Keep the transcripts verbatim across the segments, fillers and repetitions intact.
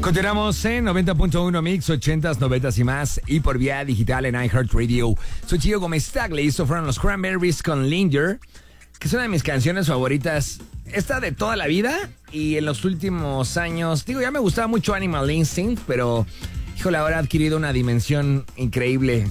Continuamos en noventa punto uno Mix, ochentas, noventas y más, y por vía digital en iHeartRadio. Soy Gio Gómez Tagle y estos fueron los Cranberries con Linger, que es una de mis canciones favoritas. Esta de toda la vida, y en los últimos años, digo, ya me gustaba mucho Animal Instinct, pero, híjole, ahora ha adquirido una dimensión increíble.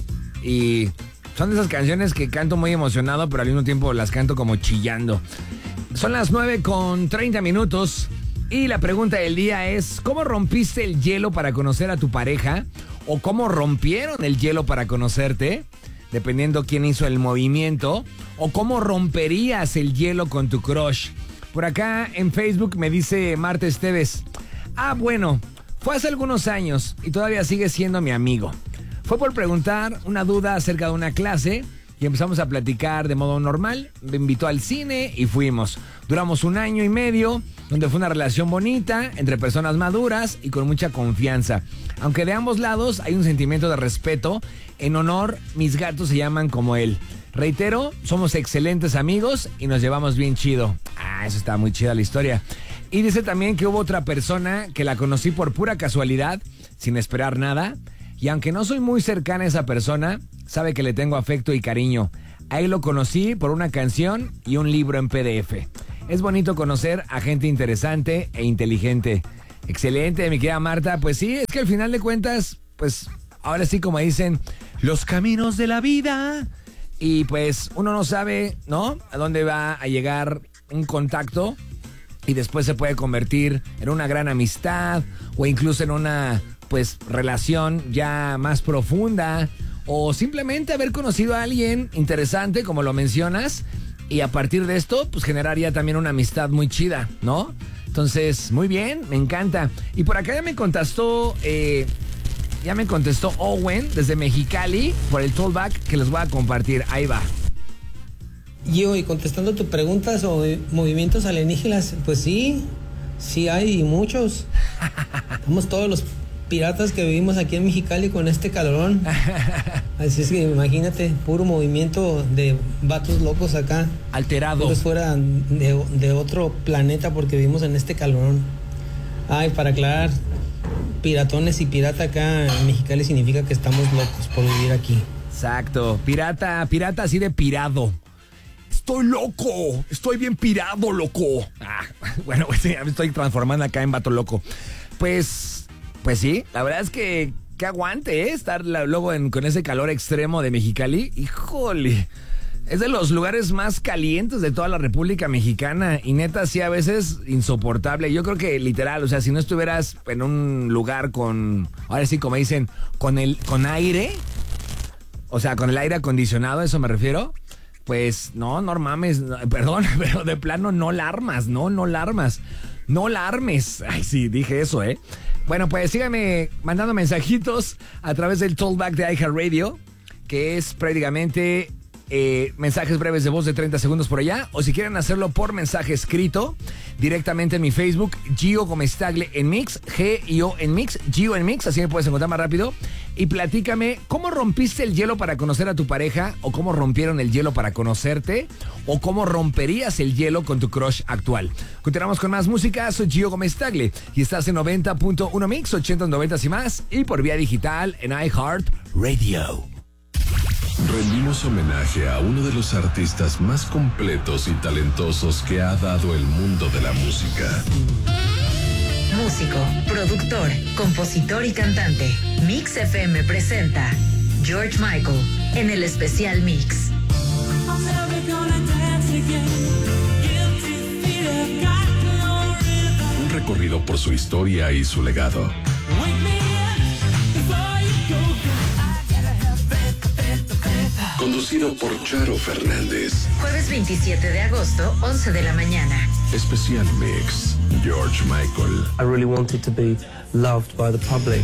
Y son de esas canciones que canto muy emocionado, pero al mismo tiempo las canto como chillando. Son las nueve con treinta minutos. Y la pregunta del día es, ¿cómo rompiste el hielo para conocer a tu pareja? ¿O cómo rompieron el hielo para conocerte? Dependiendo quién hizo el movimiento. ¿O cómo romperías el hielo con tu crush? Por acá en Facebook me dice Marta Esteves. Ah, bueno, fue hace algunos años y todavía sigue siendo mi amigo. Fue por preguntar una duda acerca de una clase y empezamos a platicar de modo normal. Me invitó al cine y fuimos. Duramos un año y medio, donde fue una relación bonita, entre personas maduras y con mucha confianza. Aunque de ambos lados hay un sentimiento de respeto. En honor, mis gatos se llaman como él. Reitero, somos excelentes amigos y nos llevamos bien chido. Ah, eso está muy chida la historia. Y dice también que hubo otra persona que la conocí por pura casualidad, sin esperar nada. Y aunque no soy muy cercana a esa persona, sabe que le tengo afecto y cariño. Ahí lo conocí por una canción y un libro en P D F. Es bonito conocer a gente interesante e inteligente. Excelente, mi querida Marta. Pues sí, es que al final de cuentas, pues ahora sí, como dicen, los caminos de la vida. Y pues uno no sabe, ¿no?, a dónde va a llegar un contacto y después se puede convertir en una gran amistad o incluso en una, pues, relación ya más profunda, o simplemente haber conocido a alguien interesante, como lo mencionas, y a partir de esto, pues, generaría también una amistad muy chida, ¿no? Entonces, muy bien, me encanta. Y por acá ya me contestó, eh, ya me contestó Owen desde Mexicali por el tollback que les voy a compartir. Ahí va. Yo, y contestando tu pregunta sobre movimientos alienígenas, pues sí, sí hay muchos. Somos todos los piratas que vivimos aquí en Mexicali con este calorón. Así es que imagínate, puro movimiento de vatos locos acá. Alterado. Pues fuera de, de otro planeta porque vivimos en este calorón. Ay, para aclarar, piratones y pirata acá en Mexicali significa que estamos locos por vivir aquí. Exacto, pirata, pirata así de pirado. Estoy loco, estoy bien pirado, loco. Ah, bueno, pues ya me estoy transformando acá en vato loco. Pues, pues sí, la verdad es que, que aguante, ¿eh? Estar la, luego en, con ese calor extremo de Mexicali. Híjole, es de los lugares más calientes de toda la República Mexicana. Y neta, sí, a veces insoportable. Yo creo que literal, o sea, si no estuvieras en un lugar con, ahora sí, como dicen, con el, con aire, o sea, con el aire acondicionado, a eso me refiero. Pues no, no mames, no, perdón, pero de plano no la armas, no, no la armas, no la armes. Ay, sí, dije eso, ¿eh? Bueno, pues síganme mandando mensajitos a través del tollback de iHeartRadio, que es prácticamente eh, mensajes breves de voz de treinta segundos por allá, o si quieren hacerlo por mensaje escrito, directamente en mi Facebook, Gio Gómez Tagle en Mix, G I O en Mix, Gio en Mix, así me puedes encontrar más rápido. Y platícame, ¿cómo rompiste el hielo para conocer a tu pareja? ¿O cómo rompieron el hielo para conocerte? ¿O cómo romperías el hielo con tu crush actual? Continuamos con más música, soy Gio Gómez Tagle y estás en noventa punto uno Mix, ochentas, noventas y más, y por vía digital en iHeartRadio. Rendimos homenaje a uno de los artistas más completos y talentosos que ha dado el mundo de la música. Músico, productor, compositor y cantante. Mix F M presenta George Michael en el especial Mix. Un recorrido por su historia y su legado. Conducido por Charo Fernández. Jueves veintisiete de agosto, once de la mañana. Especial Mix, George Michael. I really wanted to be loved by the public.